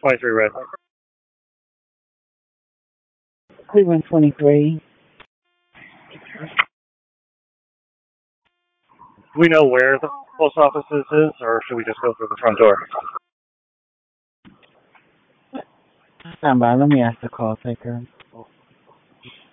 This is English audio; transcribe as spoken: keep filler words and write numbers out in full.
twenty-three red. Cleveland twenty-three. Do we know where the post office is, or should we just go through the front door? Stand by. Let me ask the call taker.